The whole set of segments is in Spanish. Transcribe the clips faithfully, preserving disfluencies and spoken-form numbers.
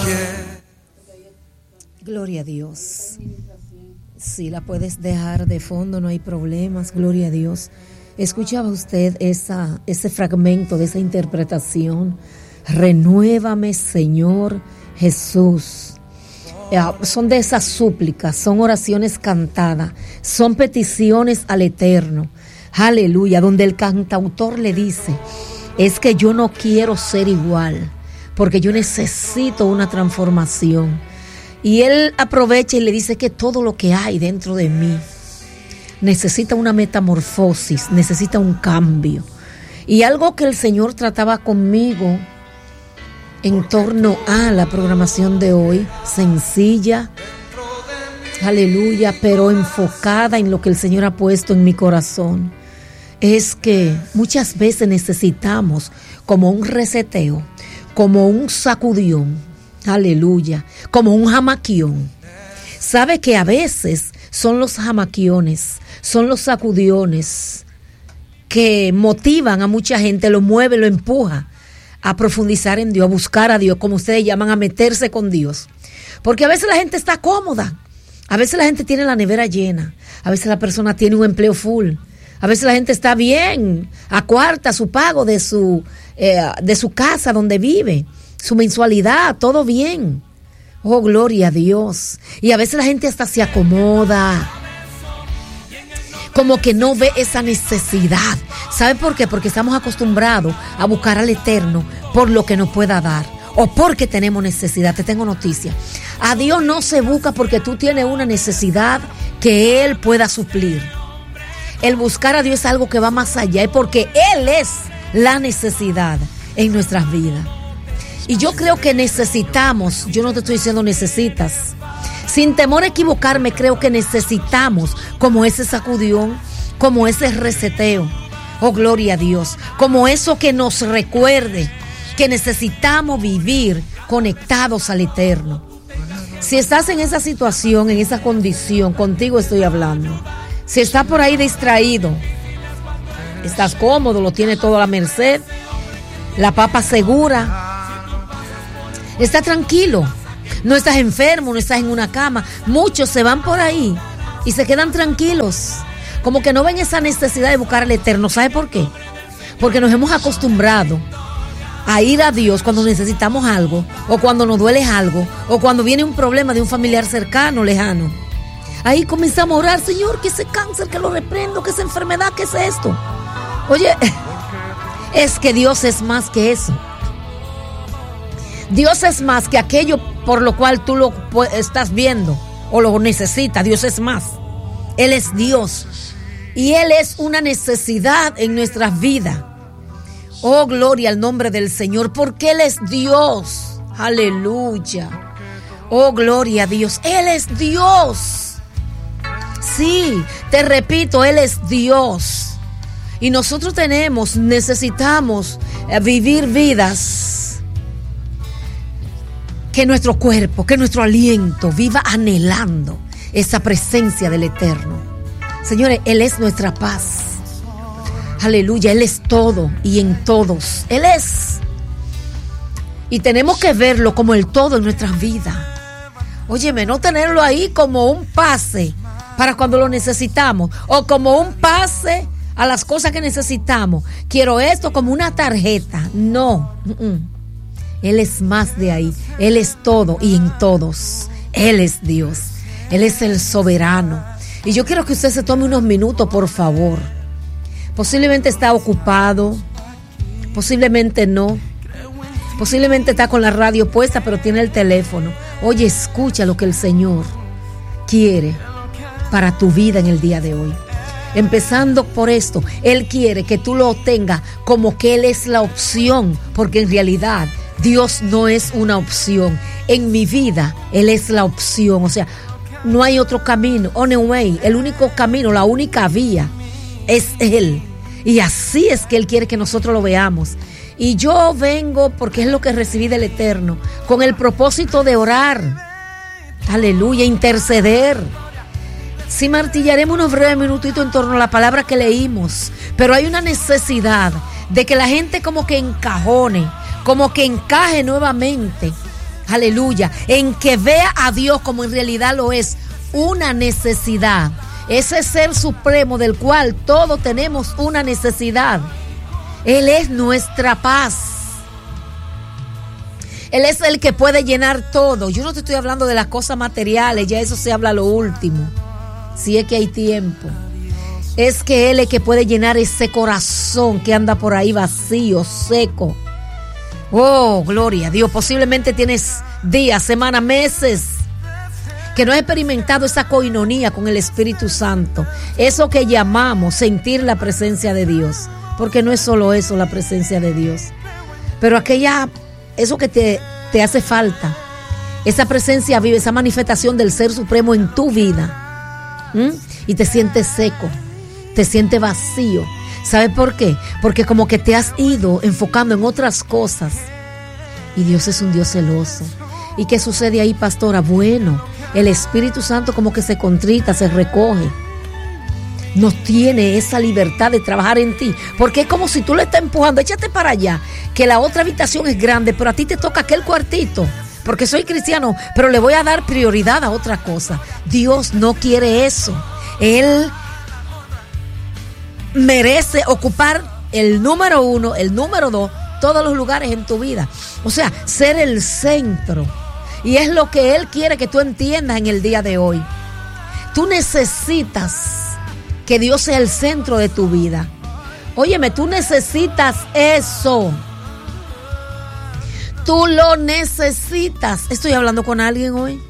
Gloria a Dios. Si la puedes dejar de fondo, no hay problemas. Gloria a Dios. Escuchaba usted esa, ese fragmento de esa interpretación. Renuévame, Señor Jesús. Son de esas súplicas, son oraciones cantadas, son peticiones al Eterno. Aleluya, donde el cantautor le dice, es que yo no quiero ser igual, porque yo necesito una transformación. Y él aprovecha y le dice que todo lo que hay dentro de mí necesita una metamorfosis, necesita un cambio. Y algo que el Señor trataba conmigo en torno a la programación de hoy, sencilla, aleluya, pero enfocada en lo que el Señor ha puesto en mi corazón, es que muchas veces necesitamos como un reseteo, como un sacudión, aleluya, como un jamaquión. Sabe que a veces son los jamaquiones, son los sacudiones que motivan a mucha gente, lo mueve, lo empuja a profundizar en Dios, a buscar a Dios, como ustedes llaman, a meterse con Dios. Porque a veces la gente está cómoda, a veces la gente tiene la nevera llena, a veces la persona tiene un empleo full, a veces la gente está bien, acuarta su pago de su, eh, de su casa donde vive, su mensualidad, todo bien. Oh, gloria a Dios. Y a veces la gente hasta se acomoda, como que no ve esa necesidad. ¿Sabe por qué? Porque estamos acostumbrados a buscar al Eterno por lo que nos pueda dar, o porque tenemos necesidad. Te tengo noticia. A Dios no se busca porque tú tienes una necesidad que Él pueda suplir. El buscar a Dios es algo que va más allá, es porque Él es la necesidad en nuestras vidas. Y yo creo que necesitamos, yo no te estoy diciendo necesitas, sin temor a equivocarme, creo que necesitamos como ese sacudión, como ese reseteo, oh gloria a Dios, como eso que nos recuerde que necesitamos vivir conectados al Eterno. Si estás en esa situación, en esa condición, contigo estoy hablando. Si estás por ahí distraído, estás cómodo, lo tiene todo a la merced, la papa segura, está tranquilo, no estás enfermo, no estás en una cama. Muchos se van por ahí y se quedan tranquilos, como que no ven esa necesidad de buscar al Eterno. ¿Sabe por qué? Porque nos hemos acostumbrado a ir a Dios cuando necesitamos algo, o cuando nos duele algo, o cuando viene un problema de un familiar cercano, lejano. Ahí comenzamos a orar, Señor, que ese cáncer, que lo reprendo, que esa enfermedad, que es esto. Oye, es que Dios es más que eso. Dios es más que aquello por lo cual tú lo estás viendo o lo necesitas. Dios es más. Él es Dios. Y Él es una necesidad en nuestras vidas. Oh, gloria al nombre del Señor, porque Él es Dios. Aleluya. Oh, gloria a Dios. Él es Dios. Sí, te repito, Él es Dios. Y nosotros tenemos, necesitamos vivir vidas que nuestro cuerpo, que nuestro aliento viva anhelando esa presencia del Eterno. Señores, Él es nuestra paz. Aleluya, Él es todo y en todos. Él es. Y tenemos que verlo como el todo en nuestras vidas. Óyeme, no tenerlo ahí como un pase para cuando lo necesitamos, o como un pase a las cosas que necesitamos. Quiero esto como una tarjeta. No. Uh-uh. Él es más de ahí. Él es todo y en todos. Él es Dios. Él es el soberano. Y yo quiero que usted se tome unos minutos, por favor. Posiblemente está ocupado, posiblemente no, posiblemente está con la radio puesta, pero tiene el teléfono. Oye, escucha lo que el Señor quiere para tu vida en el día de hoy. Empezando por esto, Él quiere que tú lo tengas como que Él es la opción, porque en realidad Dios no es una opción. En mi vida, Él es la opción. O sea, no hay otro camino. On a way, el único camino, la única vía es Él. Y así es que Él quiere que nosotros lo veamos. Y yo vengo, porque es lo que recibí del Eterno, con el propósito de orar. Aleluya, interceder. Sí, martillaremos unos breves minutitos en torno a la palabra que leímos, pero hay una necesidad de que la gente como que encajone, como que encaje nuevamente aleluya, en que vea a Dios como en realidad lo es, una necesidad. Ese ser supremo del cual todos tenemos una necesidad. Él es nuestra paz. Él es el que puede llenar todo. Yo no te estoy hablando de las cosas materiales, ya eso se habla lo último, si es que hay tiempo. Es que Él es el que puede llenar ese corazón que anda por ahí vacío, seco. Oh, gloria a Dios. Posiblemente tienes días, semanas, meses que no has experimentado esa coinonía con el Espíritu Santo. Eso que llamamos sentir la presencia de Dios. Porque no es solo eso, la presencia de Dios. Pero aquella, eso que te, te hace falta, esa presencia viva, esa manifestación del Ser Supremo en tu vida. ¿Mm? Y te sientes seco, te sientes vacío. ¿Sabes por qué? Porque como que te has ido enfocando en otras cosas. Y Dios es un Dios celoso. ¿Y qué sucede ahí, pastora? Bueno, el Espíritu Santo como que se contrita, se recoge. No tiene esa libertad de trabajar en ti. Porque es como si tú le estás empujando, échate para allá, que la otra habitación es grande, pero a ti te toca aquel cuartito. Porque soy cristiano, pero le voy a dar prioridad a otra cosa. Dios no quiere eso. Él merece ocupar el número uno, el número dos, todos los lugares en tu vida. O sea, ser el centro. Y es lo que Él quiere que tú entiendas en el día de hoy. Tú necesitas que Dios sea el centro de tu vida. Óyeme, tú necesitas eso. Tú lo necesitas. Estoy hablando con alguien hoy.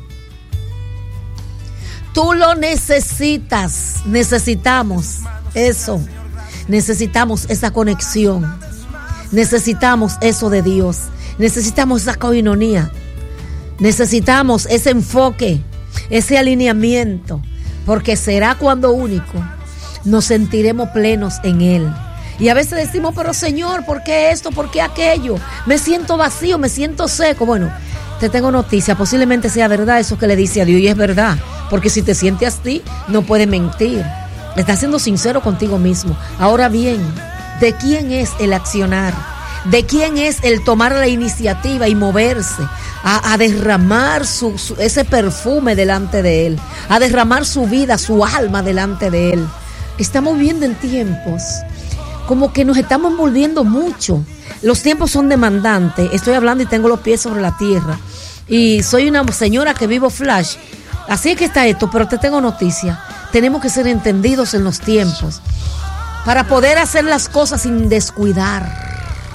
Tú lo necesitas. Necesitamos eso. Necesitamos esa conexión. Necesitamos eso de Dios. Necesitamos esa coinonía. Necesitamos ese enfoque, ese alineamiento, porque será cuando único nos sentiremos plenos en Él. Y a veces decimos, pero Señor, ¿por qué esto? ¿Por qué aquello? Me siento vacío, me siento seco. Bueno, te tengo noticia, posiblemente sea verdad eso que le dice a Dios, y es verdad, porque si te sientes así, no puedes mentir. Estás siendo sincero contigo mismo. Ahora bien, ¿de quién es el accionar? ¿De quién es el tomar la iniciativa y moverse? A, a derramar su, su, ese perfume delante de Él, a derramar su vida, su alma delante de Él. Estamos viviendo en tiempos como que nos estamos envolviendo mucho. Los tiempos son demandantes. Estoy hablando y tengo los pies sobre la tierra. Y soy una señora que vivo flash. Así es que está esto, pero te tengo noticia. Tenemos que ser entendidos en los tiempos para poder hacer las cosas sin descuidar.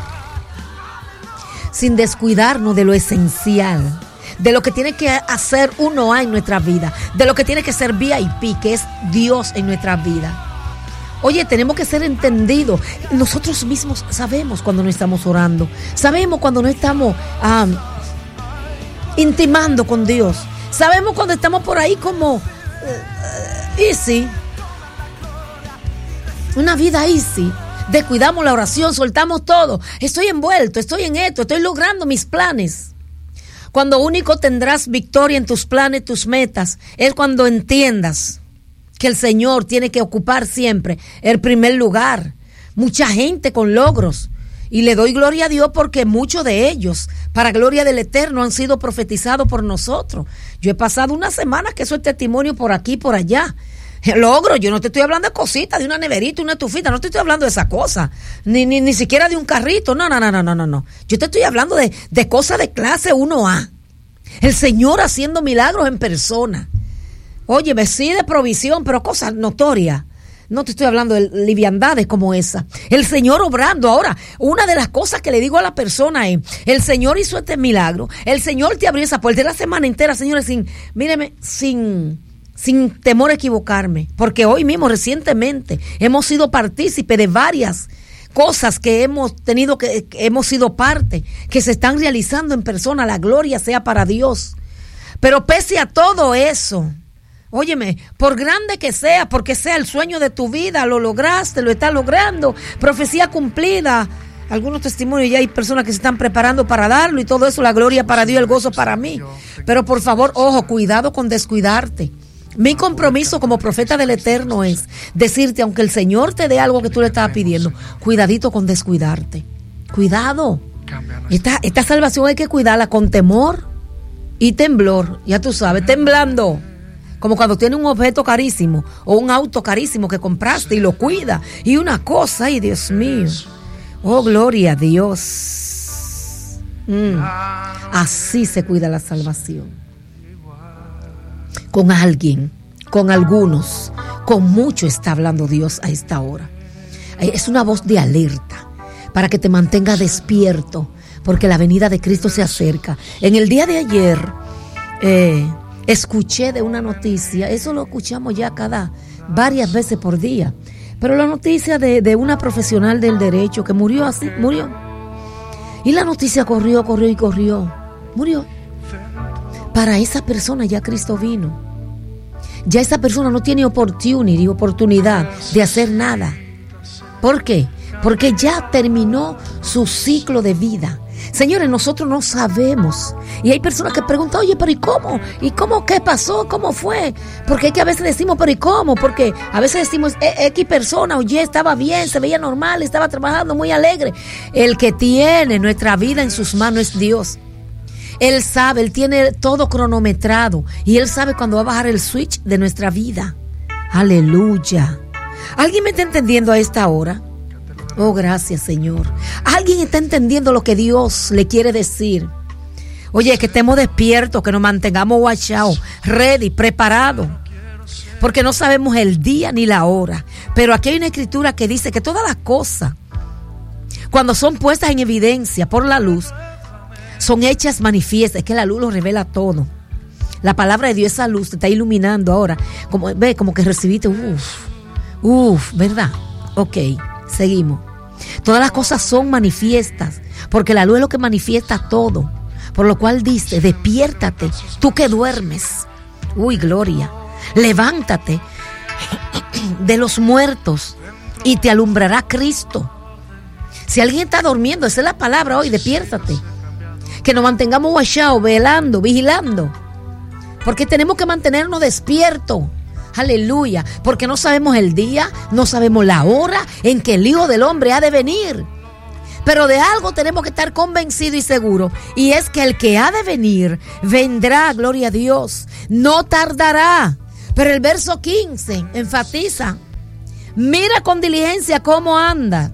Sin descuidarnos de lo esencial, de lo que tiene que hacer uno A en nuestra vida, de lo que tiene que ser V I P, que es Dios en nuestra vida. Oye, tenemos que ser entendidos. Nosotros mismos sabemos cuando no estamos orando, sabemos cuando no estamos um, intimando con Dios, sabemos cuando estamos por ahí como uh, easy, una vida easy. Descuidamos la oración, soltamos todo. Estoy envuelto, estoy en esto, estoy logrando mis planes. Cuando único tendrás victoria en tus planes, tus metas, es cuando entiendas que el Señor tiene que ocupar siempre el primer lugar. Mucha gente con logros. Y le doy gloria a Dios porque muchos de ellos, para gloria del Eterno, han sido profetizados por nosotros. Yo he pasado una semana que soy testimonio por aquí y por allá. Logro, yo no te estoy hablando de cositas, de una neverita, una estufita, no te estoy hablando de esa cosa, ni, ni, ni siquiera de un carrito, no, no, no, no, no, no. Yo te estoy hablando de, de cosas de clase uno A. El Señor haciendo milagros en persona. Oye, me sí de provisión, pero cosas notorias. No te estoy hablando de liviandades como esa. El Señor obrando. Ahora, una de las cosas que le digo a la persona es, el Señor hizo este milagro, el Señor te abrió esa puerta la semana entera, señores, sin, míreme, sin... sin temor a equivocarme, porque hoy mismo recientemente hemos sido partícipe de varias cosas que hemos tenido que, que hemos sido parte, que se están realizando en persona. La gloria sea para Dios. Pero pese a todo eso, óyeme, por grande que sea, porque sea el sueño de tu vida, lo lograste, lo estás logrando, profecía cumplida. Algunos testimonios, ya hay personas que se están preparando para darlo y todo eso, la gloria para Dios, el gozo para mí. Pero por favor, ojo, cuidado con descuidarte. Mi compromiso como profeta del Eterno es decirte, aunque el Señor te dé algo que tú le estabas pidiendo, cuidadito con descuidarte. Cuidado. Esta, esta salvación hay que cuidarla con temor, y temblor, ya tú sabes, temblando. Como cuando tienes un objeto carísimo o un auto carísimo que compraste y lo cuida. Y una cosa, ay Dios mío. Oh, gloria a Dios. Mm. Así se cuida la salvación. Con alguien, con algunos, con mucho está hablando Dios a esta hora. Es una voz de alerta para que te mantenga despierto, porque la venida de Cristo se acerca. En el día de ayer eh, escuché de una noticia, eso lo escuchamos ya cada varias veces por día, pero la noticia de, de una profesional del derecho que murió así, murió. Y la noticia corrió, corrió y corrió, murió. Para esa persona ya Cristo vino. Ya esa persona no tiene opportunity, oportunidad de hacer nada. ¿Por qué? Porque ya terminó su ciclo de vida. Señores, nosotros no sabemos. Y hay personas que preguntan, oye, pero ¿y cómo? ¿Y cómo qué pasó? ¿Cómo fue? Porque es que a veces decimos, pero ¿y cómo? Porque a veces decimos, X persona, oye, estaba bien, se veía normal, estaba trabajando muy alegre. El que tiene nuestra vida en sus manos es Dios. Él sabe, Él tiene todo cronometrado. Y Él sabe cuándo va a bajar el switch de nuestra vida. Aleluya. ¿Alguien me está entendiendo a esta hora? Oh, gracias, Señor. ¿Alguien está entendiendo lo que Dios le quiere decir? Oye, que estemos despiertos, que nos mantengamos watchados, ready, preparados. Porque no sabemos el día ni la hora. Pero aquí hay una escritura que dice que todas las cosas, cuando son puestas en evidencia por la luz, son hechas manifiestas. Es que la luz lo revela todo. La palabra de Dios, esa luz te está iluminando ahora. Como, ve, como que recibiste, uff, uff, ¿verdad? Ok. Seguimos. Todas las cosas son manifiestas, porque la luz es lo que manifiesta todo. Por lo cual dice, despiértate, tú que duermes. Uy, gloria. Levántate de los muertos y te alumbrará Cristo. Si alguien está durmiendo, esa es la palabra hoy, despiértate. Que nos mantengamos watchados, velando, vigilando. Porque tenemos que mantenernos despiertos. Aleluya, porque no sabemos el día, no sabemos la hora en que el Hijo del Hombre ha de venir. Pero de algo tenemos que estar convencidos y seguros, y es que el que ha de venir, vendrá, gloria a Dios, no tardará. Pero el verso quince enfatiza, mira con diligencia cómo anda,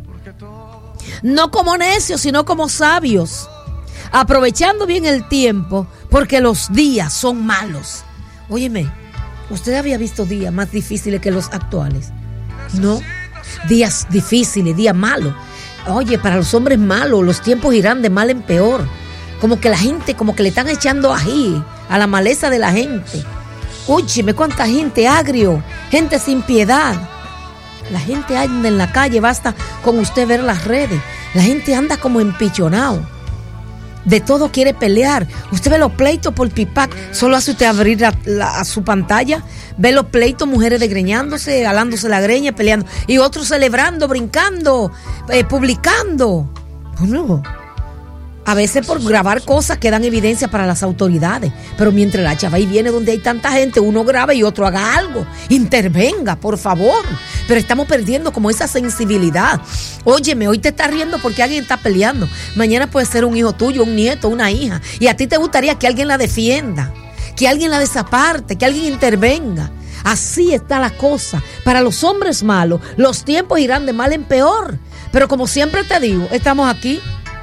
no como necios, sino como sabios, aprovechando bien el tiempo, porque los días son malos. Óyeme, ¿usted había visto días más difíciles que los actuales? No, días difíciles, días malos. Oye, para los hombres malos, los tiempos irán de mal en peor. Como que la gente, como que le están echando ají a la maleza de la gente. Óyeme, cuánta gente agrio, gente sin piedad. La gente anda en la calle, basta con usted ver las redes. La gente anda como empichonado. De todo quiere pelear. Usted ve los pleitos por pipac. Solo hace usted abrir la, la, a su pantalla. Ve los pleitos, mujeres desgreñándose, alándose la greña, peleando. Y otros celebrando, brincando, eh, publicando. Bueno, a veces por grabar cosas que dan evidencia para las autoridades. Pero mientras la chava ahí viene donde hay tanta gente, uno graba y otro haga algo. Intervenga, por favor. Pero estamos perdiendo como esa sensibilidad. Óyeme, hoy te estás riendo porque alguien está peleando. Mañana puede ser un hijo tuyo, un nieto, una hija. Y a ti te gustaría que alguien la defienda, que alguien la desaparte, que alguien intervenga. Así está la cosa. Para los hombres malos, los tiempos irán de mal en peor. Pero como siempre te digo, estamos aquí.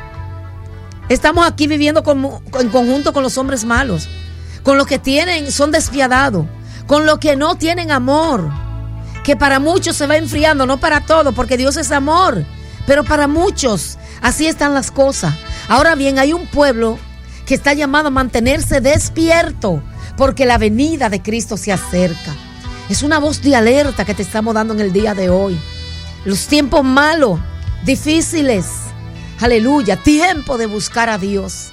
Estamos aquí viviendo con, en conjunto con los hombres malos. Con los que tienen, son despiadados. Con los que no tienen amor. Que para muchos se va enfriando, no para todos, porque Dios es amor. Pero para muchos, así están las cosas. Ahora bien, hay un pueblo que está llamado a mantenerse despierto, porque la venida de Cristo se acerca. Es una voz de alerta que te estamos dando en el día de hoy. Los tiempos malos, difíciles. Aleluya, tiempo de buscar a Dios.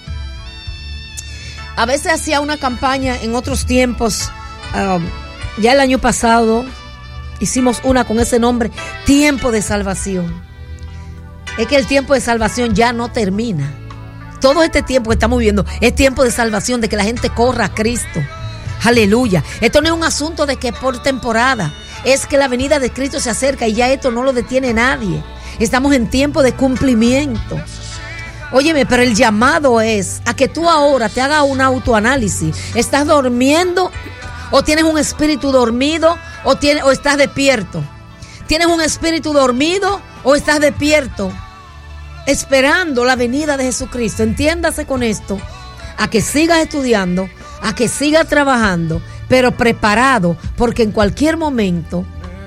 A veces hacía una campaña en otros tiempos. Um, ya el año pasado hicimos una con ese nombre, Tiempo de Salvación. Es que el tiempo de salvación ya no termina. Todo este tiempo que estamos viviendo es tiempo de salvación, de que la gente corra a Cristo. Aleluya. Esto no es un asunto de que por temporada. Es que la venida de Cristo se acerca y ya esto no lo detiene nadie. Estamos en tiempo de cumplimiento. Óyeme, pero el llamado es a que tú ahora te hagas un autoanálisis. ¿Estás durmiendo o tienes un espíritu dormido o, tienes, o estás despierto? ¿Tienes un espíritu dormido o estás despierto? Esperando la venida de Jesucristo. Entiéndase con esto, a que sigas estudiando, a que sigas trabajando, pero preparado, porque en cualquier momento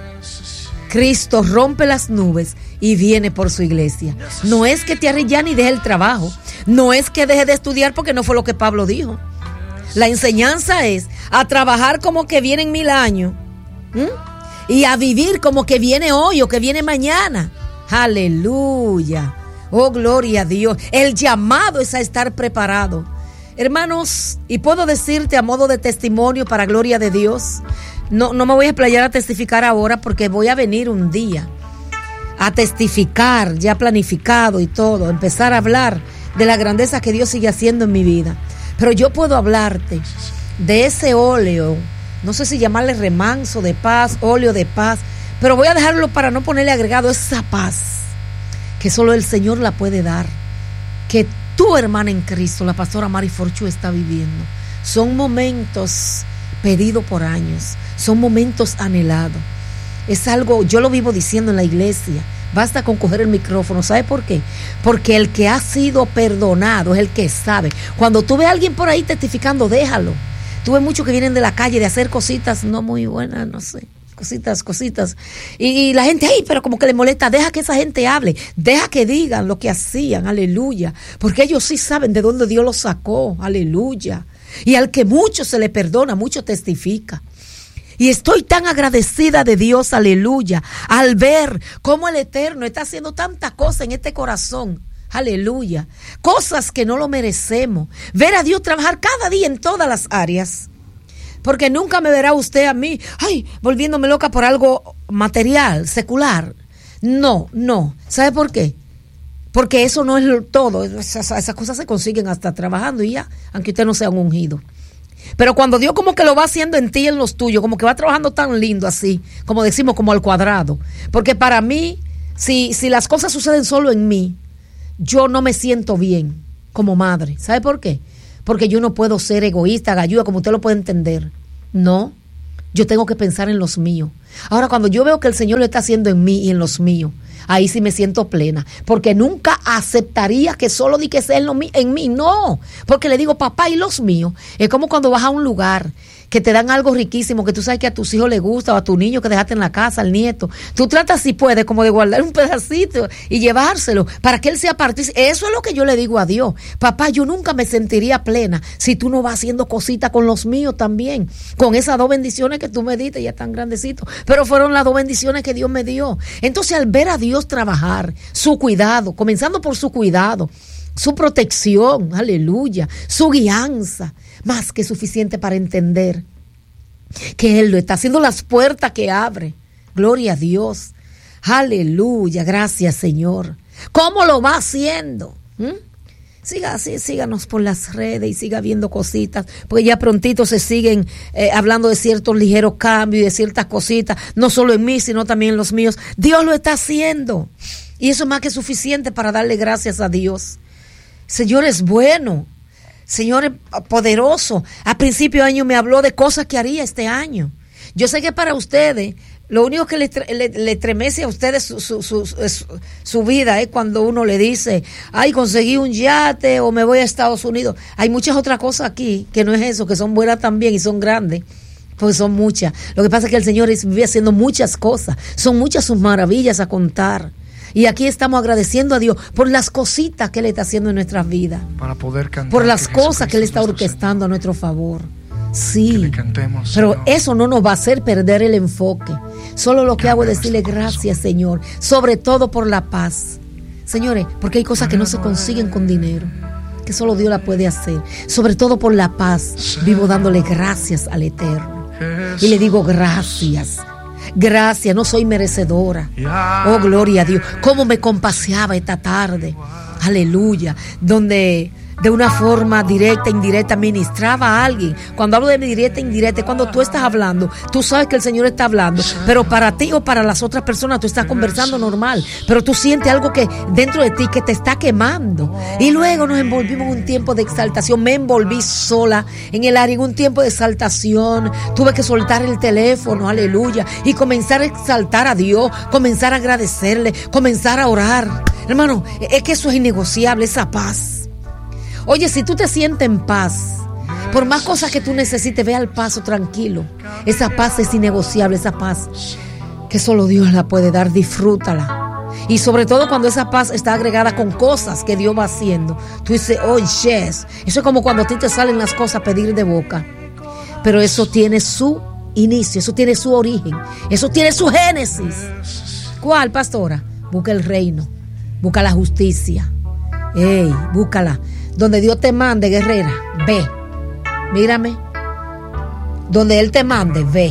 Cristo rompe las nubes y viene por su iglesia. No es que te arrillas ni deje el trabajo, no es que deje de estudiar, porque no fue lo que Pablo dijo. La enseñanza es a trabajar como que vienen mil años, ¿m? y a vivir como que viene hoy o que viene mañana. Aleluya, oh gloria a Dios. El llamado es a estar preparado, hermanos, y puedo decirte a modo de testimonio para gloria de Dios. No, no me voy a explayar a testificar ahora, porque voy a venir un día a testificar, ya planificado y todo, empezar a hablar de la grandeza que Dios sigue haciendo en mi vida. Pero yo puedo hablarte de ese óleo, no sé si llamarle remanso de paz, óleo de paz, pero voy a dejarlo para no ponerle agregado esa paz que solo el Señor la puede dar, que tu hermana en Cristo, la pastora Mari Forchu, está viviendo. Son momentos pedidos por años, son momentos anhelados. Es algo, yo lo vivo diciendo en la iglesia, basta con coger el micrófono. ¿Sabe por qué? Porque el que ha sido perdonado es el que sabe. Cuando tú ves a alguien por ahí testificando, déjalo. Tú ves muchos que vienen de la calle de hacer cositas no muy buenas, no sé, cositas, cositas. Y, y la gente, ay, pero como que le molesta. Deja que esa gente hable, deja que digan lo que hacían, aleluya. Porque ellos sí saben de dónde Dios los sacó, aleluya. Y al que mucho se le perdona, mucho testifica. Y estoy tan agradecida de Dios, aleluya, al ver cómo el Eterno está haciendo tantas cosas en este corazón, aleluya, cosas que no lo merecemos. Ver a Dios trabajar cada día en todas las áreas, porque nunca me verá usted a mí, ay, volviéndome loca por algo material, secular. No, no. ¿Sabe por qué? Porque eso no es todo. Esas, esas cosas se consiguen hasta trabajando y ya, aunque usted no sea un ungido. Pero cuando Dios como que lo va haciendo en ti y en los tuyos, como que va trabajando tan lindo así, como decimos, como al cuadrado. Porque para mí, si, si las cosas suceden solo en mí, yo no me siento bien como madre. ¿Sabe por qué? Porque yo no puedo ser egoísta, galluda, como usted lo puede entender. No, yo tengo que pensar en los míos. Ahora, cuando yo veo que el Señor lo está haciendo en mí y en los míos, ahí sí me siento plena, porque nunca aceptaría que solo di que sea en, lo, en mí, no, porque le digo, papá, y los míos. Es como cuando vas a un lugar que te dan algo riquísimo, que tú sabes que a tus hijos les gusta, o a tu niño que dejaste en la casa, al nieto, tú tratas si puedes como de guardar un pedacito y llevárselo para que él sea partícipe. Eso es lo que yo le digo a Dios. Papá, yo nunca me sentiría plena si tú no vas haciendo cositas con los míos también, con esas dos bendiciones que tú me diste, ya tan grandecitos, pero fueron las dos bendiciones que Dios me dio. Entonces, al ver a Dios trabajar, su cuidado, comenzando por su cuidado, su protección, aleluya, su guianza, más que suficiente para entender que Él lo está haciendo, las puertas que abre, gloria a Dios, aleluya, gracias Señor. ¿Cómo lo va haciendo? ¿Mm? Siga así, síganos por las redes y siga viendo cositas, porque ya prontito se siguen eh, hablando de ciertos ligeros cambios y de ciertas cositas, no solo en mí, sino también en los míos. Dios lo está haciendo y eso es más que suficiente para darle gracias a Dios. Señor es bueno, Señor es poderoso. A principio de año me habló de cosas que haría este año. Yo sé que para ustedes, lo único que le, le, le estremece a ustedes su, su, su, su, su vida es cuando uno le dice, ay, conseguí un yate o me voy a Estados Unidos. Hay muchas otras cosas aquí que no es eso, que son buenas también y son grandes, pues son muchas. Lo que pasa es que el Señor vive haciendo muchas cosas, son muchas sus maravillas a contar. Y aquí estamos agradeciendo a Dios por las cositas que Él está haciendo en nuestras vidas. Para poder cantar. Por las cosas que Él está orquestando a nuestro favor. Sí, cantemos, pero Señor. Eso no nos va a hacer perder el enfoque. Solo lo que Cambia hago es decirle gracias, Señor, sobre todo por la paz. Señores, porque hay cosas que no se consiguen con dinero, que solo Dios la puede hacer. Sobre todo por la paz, vivo dándole gracias al Eterno. Y le digo gracias. Gracias, no soy merecedora. Oh, gloria a Dios. Cómo me compaseaba esta tarde. Aleluya. Donde de una forma directa, indirecta, ministraba a alguien. Cuando hablo de directa, indirecta, cuando tú estás hablando, tú sabes que el Señor está hablando, pero para ti o para las otras personas tú estás conversando normal, pero tú sientes algo que dentro de ti que te está quemando. Y luego nos envolvimos en un tiempo de exaltación. Me envolví sola en el área en un tiempo de exaltación. Tuve que soltar el teléfono, aleluya, y comenzar a exaltar a Dios, comenzar a agradecerle, comenzar a orar. Hermano, es que eso es innegociable, esa paz. Oye, si tú te sientes en paz, por más cosas que tú necesites, ve al paso tranquilo. Esa paz es innegociable, esa paz que solo Dios la puede dar, disfrútala. Y sobre todo cuando esa paz está agregada con cosas que Dios va haciendo. Tú dices, oh yes, eso es como cuando a ti te salen las cosas a pedir de boca. Pero eso tiene su inicio, eso tiene su origen, eso tiene su génesis. ¿Cuál, pastora? Busca el reino, busca la justicia. Ey, búscala. Donde Dios te mande, guerrera, ve. Mírame. Donde Él te mande, ve.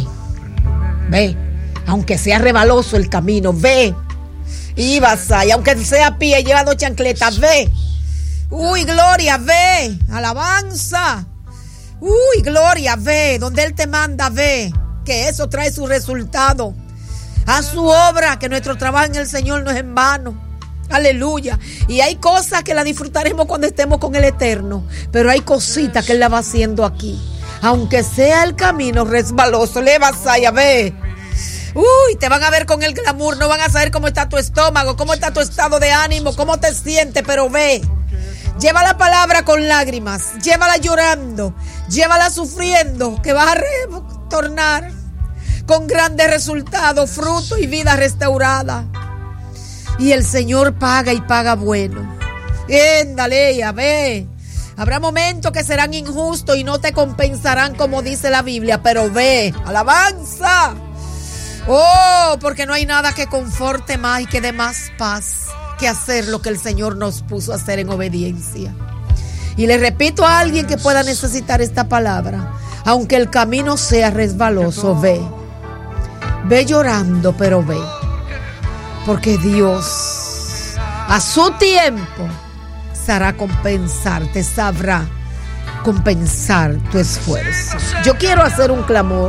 Ve. Aunque sea rebaloso el camino, ve. Y vas ahí, aunque sea a pie, lleva dos chancletas, ve. Uy, gloria, ve. Alabanza. Uy, gloria, ve. Donde Él te manda, ve. Que eso trae su resultado. Haz su obra, que nuestro trabajo en el Señor no es en vano. Aleluya. Y hay cosas que la disfrutaremos cuando estemos con el Eterno, pero hay cositas que Él la va haciendo aquí. Aunque sea el camino resbaloso, le vas a ver. Uy, te van a ver con el glamour, no van a saber cómo está tu estómago, cómo está tu estado de ánimo, cómo te sientes, pero ve. Lleva la palabra con lágrimas, llévala llorando, llévala sufriendo, que vas a retornar con grandes resultados, fruto y vida restaurada. Y el Señor paga y paga bueno. Éndale, ya ve. Habrá momentos que serán injustos y no te compensarán como dice la Biblia, pero ve, alabanza. Oh, porque no hay nada que conforte más y que dé más paz que hacer lo que el Señor nos puso a hacer en obediencia. Y le repito a alguien que pueda necesitar esta palabra, aunque el camino sea resbaloso, ve. Ve llorando, pero ve. Porque Dios a su tiempo sabrá compensarte, sabrá compensar tu esfuerzo. Yo quiero hacer un clamor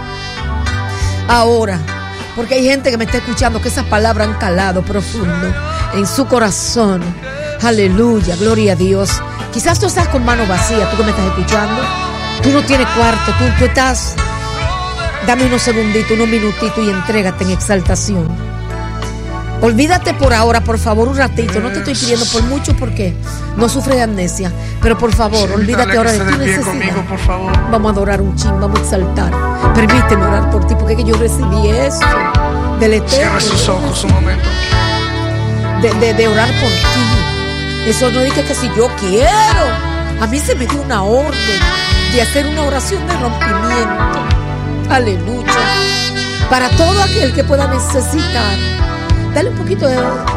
ahora, porque hay gente que me está escuchando que esas palabras han calado profundo en su corazón. Aleluya, gloria a Dios. Quizás tú estás con mano vacía, tú que me estás escuchando. Tú no tienes cuarto, tú, tú estás... Dame unos segunditos, unos minutitos y entrégate en exaltación. Olvídate por ahora, por favor, un ratito. No te estoy pidiendo por mucho porque no sufre de amnesia. Pero por favor, olvídate ahora de tu necesidad. Conmigo, por favor. Vamos a adorar un ching, vamos a exaltar. Permíteme orar por ti porque es que yo recibí eso del Eterno. Cierra sus ojos un momento. De, de, de orar por ti. Eso no dice que si yo quiero. A mí se me dio una orden de hacer una oración de rompimiento. Aleluya. Para todo aquel que pueda necesitar. Dale un poquito de